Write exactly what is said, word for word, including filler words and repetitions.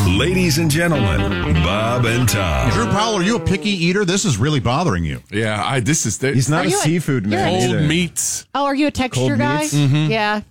Ladies and gentlemen, Bob and Tom. Drew Powell, are you a picky eater? This is really bothering you. Yeah, I. This is the, He's not Are a you a- seafood man you're a- cold either. meats. Oh, are you a texture Cold guy? meats? Mm-hmm. Yeah.